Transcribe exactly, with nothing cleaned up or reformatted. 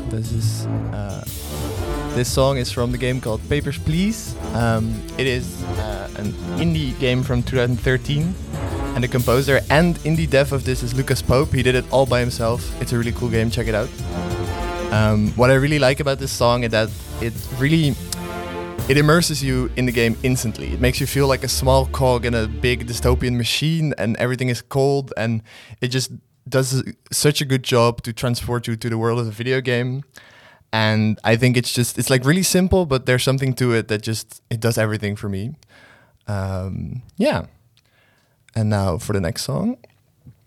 This is uh, this song is from the game called Papers, Please. Um, it is uh, an indie game from two thousand thirteen, and the composer and indie dev of this is Lucas Pope. He did it all by himself. It's a really cool game. Check it out. Um, what I really like about this song is that it really it immerses you in the game instantly. It makes you feel like a small cog in a big dystopian machine, and everything is cold, and it just does such a good job to transport you to the world of the video game. And I think it's just, it's like really simple, but there's something to it that just, it does everything for me. Um, yeah. And now for the next song.